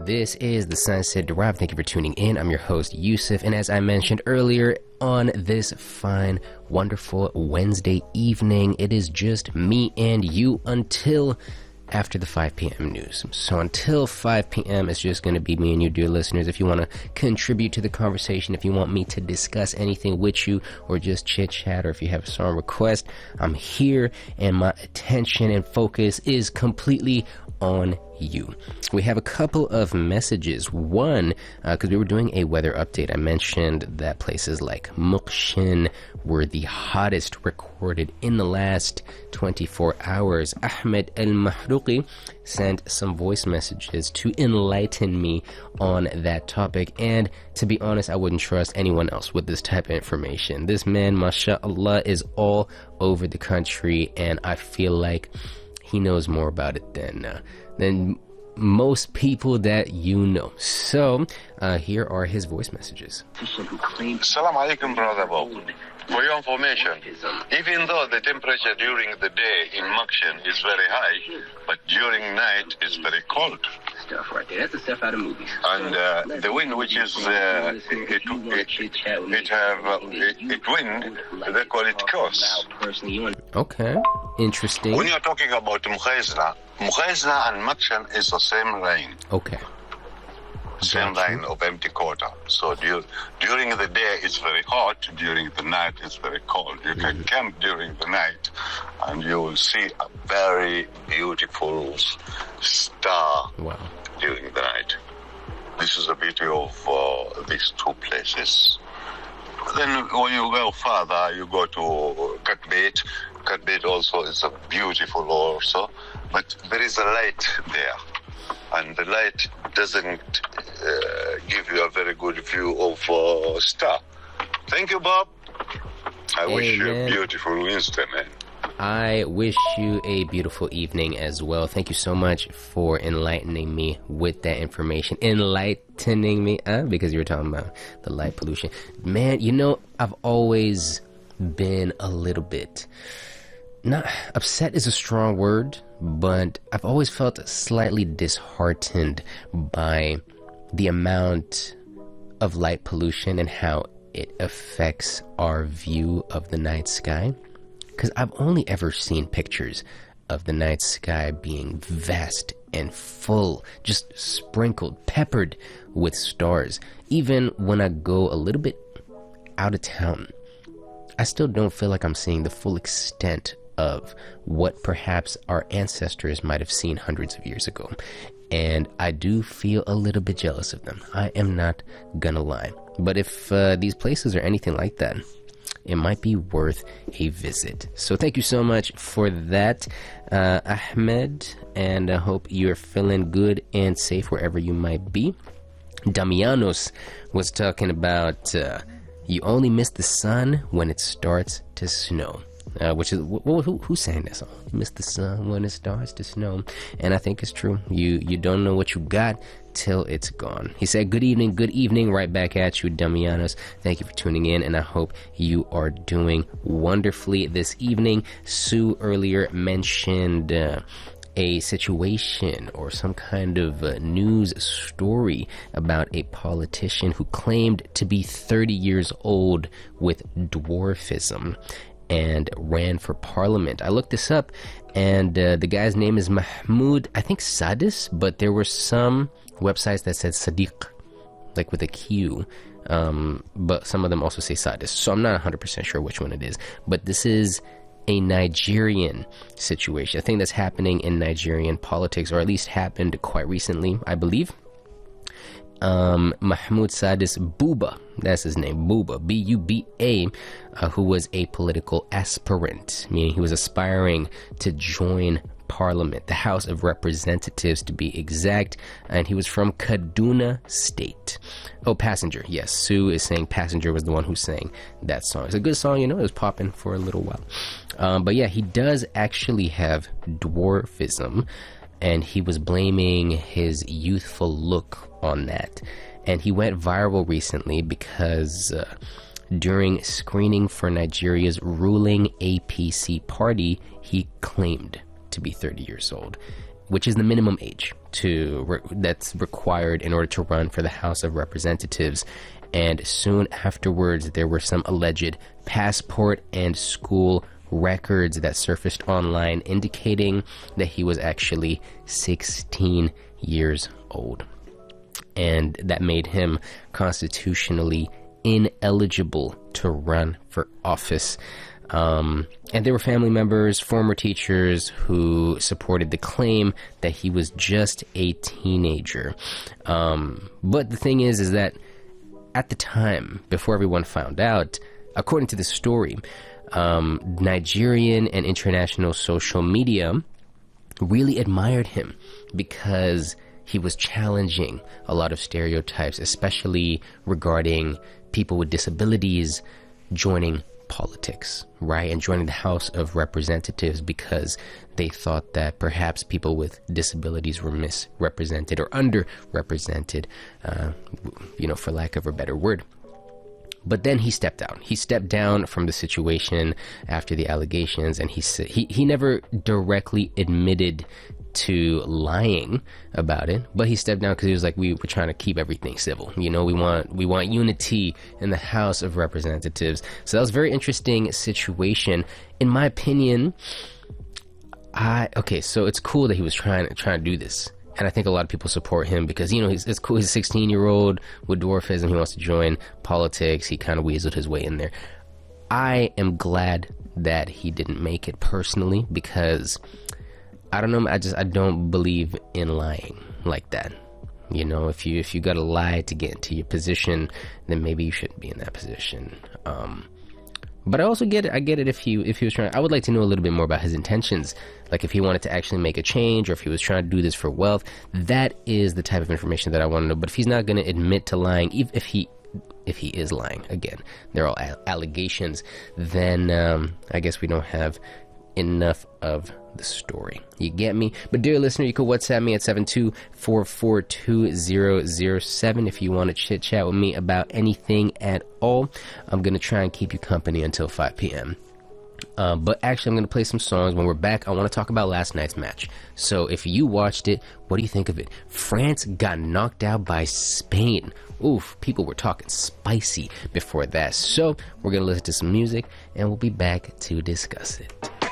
This is the Sunset Drive. Thank you for tuning in. I'm your host, Yusuf, and as I mentioned earlier, on this fine, wonderful Wednesday evening, it is just me and you until after the 5 p.m. news. So until 5 p.m., it's just going to be me and you, dear listeners. If you want to contribute to the conversation, if you want me to discuss anything with you or just chit-chat, or if you have a song request, I'm here, and my attention and focus is completely on you. We have a couple of messages. One, because we were doing a weather update, I mentioned that places like Muqshin were the hottest recorded in the last 24 hours. Ahmed Al-Mahrouqi sent some voice messages to enlighten me on that topic, and to be honest, I wouldn't trust anyone else with this type of information. This man, mashallah, is all over the country, and I feel like he knows more about it than most people that you know. So, here are his voice messages. Assalamu alaikum, brother Bob. For your information, even though the temperature during the day in Muqshin is very high, but during night it's very cold. Stuff right there. That's the stuff out of movies. And the wind, which is it wind, they call it Kos. Okay, interesting. When you're talking about Mukhaizna and Muqshin is the same line. Okay. Same line of empty quarter. So during the day it's very hot, during the night it's very cold. You can camp during the night and you will see a very beautiful star during the night. This is the beauty of these two places. Then when you go further, you go to Katbet. Katbet also is a beautiful also, but there is a light there. And the light doesn't give you a very good view of star. Thank you, Bob. I wish you a beautiful Wednesday, man. I wish you a beautiful evening as well. Thank you so much for enlightening me with that information. Enlightening me, because you were talking about the light pollution. Man, you know, I've always been a little bit... not upset is a strong word, but I've always felt slightly disheartened by the amount of light pollution and how it affects our view of the night sky. Because I've only ever seen pictures of the night sky being vast and full, just sprinkled, peppered with stars. Even when I go a little bit out of town, I still don't feel like I'm seeing the full extent of what perhaps our ancestors might have seen hundreds of years ago. And I do feel a little bit jealous of them. I am not gonna lie. But if these places are anything like that, it might be worth a visit. So thank you so much for that, Ahmed, and I hope you're feeling good and safe wherever you might be. Damianos was talking about you only miss the sun when it starts to snow. Which is who sang that song? You miss the sun when it starts to snow. And I think it's true. You don't know what you got till it's gone. He said, good evening, right back at you, Damianos. Thank you for tuning in, and I hope you are doing wonderfully this evening. Sue earlier mentioned a situation or some kind of news story about a politician who claimed to be 30 years old with dwarfism and ran for parliament. I looked this up, and the guy's name is Mahmoud, I think Sadis, but there were some websites that said Sadiq, like with a Q, but some of them also say Sadis, so I'm not 100% sure which one it is. But this is a Nigerian situation, a thing that's happening in Nigerian politics, or at least happened quite recently, I believe. Mahmoud Sadis Buba, that's his name, Buba, B-U-B-A, who was a political aspirant, meaning he was aspiring to join Parliament, the House of Representatives to be exact, and he was from Kaduna State. Oh, Passenger, yes, Sue is saying Passenger was the one who sang that song. It's a good song, you know, it was popping for a little while. But yeah, he does actually have dwarfism, and he was blaming his youthful look on that. And he went viral recently because during screening for Nigeria's ruling APC party, he claimed to be 30 years old, which is the minimum age that's required in order to run for the House of Representatives. And soon afterwards, there were some alleged passport and school records that surfaced online indicating that he was actually 16 years old. And that made him constitutionally ineligible to run for office. And there were family members, former teachers who supported the claim that he was just a teenager. But the thing is that at the time, before everyone found out, according to the story, Nigerian and international social media really admired him because he was challenging a lot of stereotypes, especially regarding people with disabilities joining politics, right? And joining the House of Representatives because they thought that perhaps people with disabilities were misrepresented or underrepresented, for lack of a better word. But then he stepped down. He stepped down from the situation after the allegations, and he never directly admitted to lying about it, but he stepped down because he was like, we were trying to keep everything civil. We want unity in the House of Representatives. So that was a very interesting situation. In my opinion, so it's cool that he was trying to do this. And I think a lot of people support him because, it's cool. He's a 16-year-old with dwarfism. He wants to join politics. He kind of weaseled his way in there. I am glad that he didn't make it personally because, I don't know, I don't believe in lying like that. If you gotta lie to get into your position, then maybe you shouldn't be in that position. But I also get it. I get it if he was trying. I would like to know a little bit more about his intentions, like if he wanted to actually make a change or if he was trying to do this for wealth. That is the type of information that I want to know. But if he's not going to admit to lying, if he is lying, again, they're all allegations, then I guess we don't have enough of the story. You get me? But dear listener, you can WhatsApp me at 724420007 if you want to chit chat with me about anything at all. I'm gonna try and keep you company until 5 p.m. But actually, I'm gonna play some songs. When we're back, I want to talk about last night's match. So if you watched it, what do you think of it? France got knocked out by Spain. Oof, people were talking spicy before that. So we're gonna listen to some music and we'll be back to discuss it.